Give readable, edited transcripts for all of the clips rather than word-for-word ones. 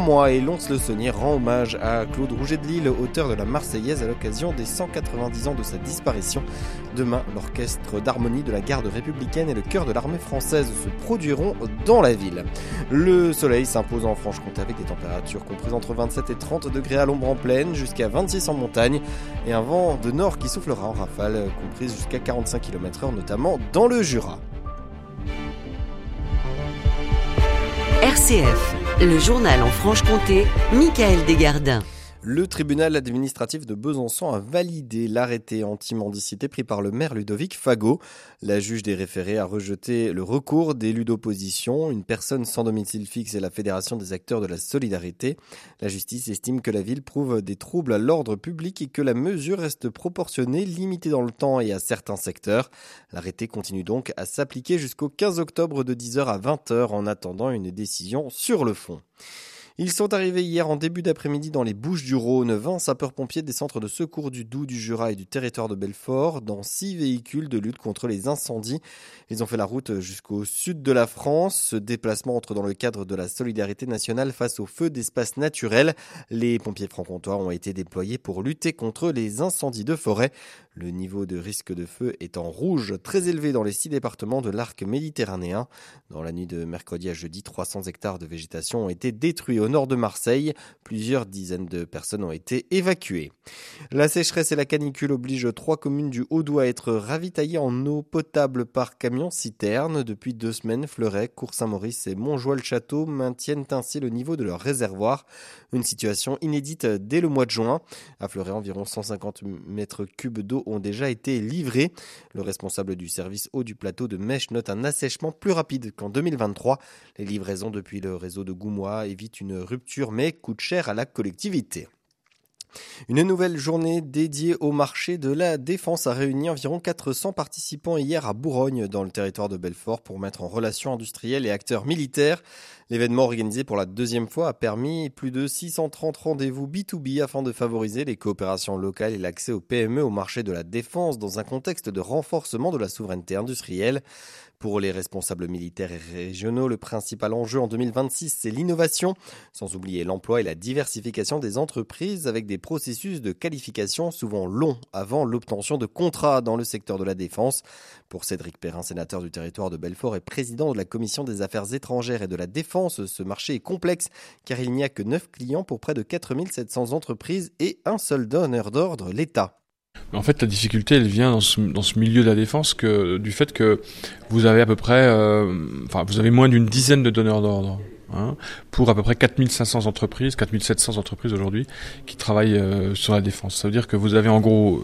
mois et Lons-le-Saunier rend hommage à Claude Rouget de Lille, auteur de la Marseillaise à l'occasion des 190 ans de sa disparition. Demain, l'orchestre d'harmonie de la garde républicaine et le chœur de l'armée française se produiront dans la ville. Le soleil s'impose en Franche-Comté avec des températures comprises entre 27 et 30 degrés à l'ombre en plaine, jusqu'à 26 en montagne, et un vent de nord qui soufflera en rafale, comprise jusqu'à 45 km/h, notamment dans le Jura. RCF, le journal en Franche-Comté, Michael Desgardins. Le tribunal administratif de Besançon a validé l'arrêté anti-mendicité pris par le maire Ludovic Fagot. La juge des référés a rejeté le recours d'élus d'opposition, une personne sans domicile fixe et la Fédération des acteurs de la solidarité. La justice estime que la ville prouve des troubles à l'ordre public et que la mesure reste proportionnée, limitée dans le temps et à certains secteurs. L'arrêté continue donc à s'appliquer jusqu'au 15 octobre de 10h à 20h en attendant une décision sur le fond. Ils sont arrivés hier en début d'après-midi dans les Bouches-du-Rhône. 20 sapeurs-pompiers des centres de secours du Doubs, du Jura et du territoire de Belfort dans 6 véhicules de lutte contre les incendies. Ils ont fait la route jusqu'au sud de la France. Ce déplacement entre dans le cadre de la solidarité nationale face aux feux d'espaces naturels. Les pompiers franc-comtois ont été déployés pour lutter contre les incendies de forêt. Le niveau de risque de feu est en rouge, très élevé dans les 6 départements de l'arc méditerranéen. Dans la nuit de mercredi à jeudi, 300 hectares de végétation ont été détruits au nord de Marseille. Plusieurs dizaines de personnes ont été évacuées. La sécheresse et la canicule obligent 3 communes du Haut-Doubs à être ravitaillées en eau potable par camion-citerne. Depuis 2 semaines, Fleuret, Cours-Saint-Maurice et Montjoie-le-Château maintiennent ainsi le niveau de leur réservoir. Une situation inédite dès le mois de juin. À Fleuret, environ 150 mètres cubes d'eau ont déjà été livrés. Le responsable du service eau du plateau de Mèche note un assèchement plus rapide qu'en 2023. Les livraisons depuis le réseau de Goumois évitent une rupture mais coûtent cher à la collectivité. Une nouvelle journée dédiée au marché de la Défense a réuni environ 400 participants hier à Bourgogne, dans le territoire de Belfort, pour mettre en relation industriels et acteurs militaires. L'événement organisé pour la 2e fois a permis plus de 630 rendez-vous B2B afin de favoriser les coopérations locales et l'accès aux PME au marché de la défense dans un contexte de renforcement de la souveraineté industrielle. Pour les responsables militaires et régionaux, le principal enjeu en 2026, c'est l'innovation, sans oublier l'emploi et la diversification des entreprises avec des processus de qualification souvent longs avant l'obtention de contrats dans le secteur de la défense. Pour Cédric Perrin, sénateur du territoire de Belfort et président de la commission des affaires étrangères et de la défense, ce marché est complexe car il n'y a que 9 clients pour près de 4700 entreprises et un seul donneur d'ordre, l'État. En fait, la difficulté, elle vient dans ce milieu de la défense du fait que vous avez à peu près, vous avez moins d'une dizaine de donneurs d'ordre, pour à peu près 4500 entreprises, 4700 entreprises aujourd'hui, qui travaillent sur la défense. Ça veut dire que vous avez en gros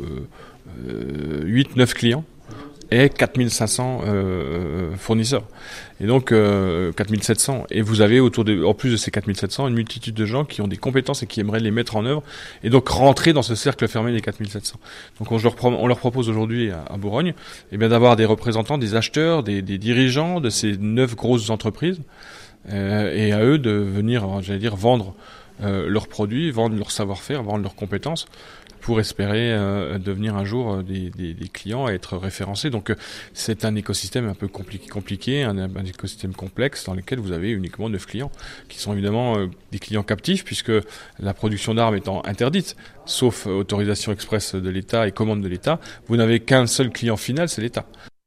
8-9 clients et 4500 fournisseurs. Et donc 4700. Et vous avez en plus de ces 4700, une multitude de gens qui ont des compétences et qui aimeraient les mettre en œuvre et donc rentrer dans ce cercle fermé des 4700. Donc on leur propose aujourd'hui à Bourgogne d'avoir des représentants, des acheteurs, des dirigeants de ces 9 grosses entreprises et à eux de venir, vendre leurs produits, vendre leur savoir-faire, vendre leurs compétences pour espérer devenir un jour des clients à être référencés. Donc c'est un écosystème un peu compliqué, un écosystème complexe dans lequel vous avez uniquement 9 clients, qui sont évidemment des clients captifs, puisque la production d'armes étant interdite, sauf autorisation expresse de l'État et commande de l'État, vous n'avez qu'un seul client final, c'est l'État.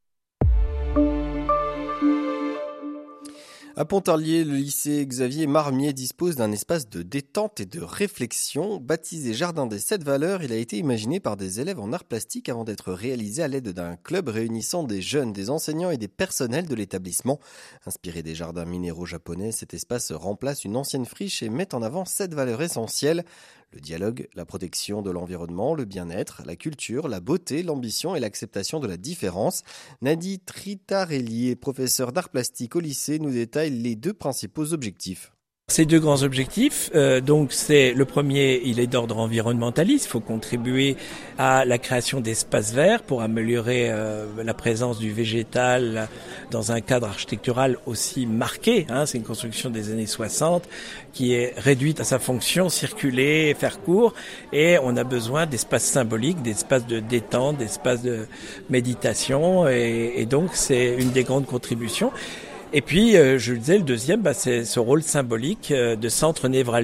À Pontarlier, le lycée Xavier Marmier dispose d'un espace de détente et de réflexion. Baptisé Jardin des 7 valeurs, il a été imaginé par des élèves en arts plastiques avant d'être réalisé à l'aide d'un club réunissant des jeunes, des enseignants et des personnels de l'établissement. Inspiré des jardins minéraux japonais, cet espace remplace une ancienne friche et met en avant 7 valeurs essentielles. Le dialogue, la protection de l'environnement, le bien-être, la culture, la beauté, l'ambition et l'acceptation de la différence. Nadi Tritarelli, professeur d'art plastique au lycée, nous détaille les 2 principaux objectifs. Ces 2 grands objectifs, c'est le premier, il est d'ordre environnementaliste. Il faut contribuer à la création d'espaces verts pour améliorer la présence du végétal dans un cadre architectural aussi marqué. C'est une construction des années 60 qui est réduite à sa fonction, circuler, faire court. Et on a besoin d'espaces symboliques, d'espaces de détente, d'espaces de méditation. Et donc c'est une des grandes contributions. Et puis, je le disais, le deuxième, c'est ce rôle symbolique de centre névralgique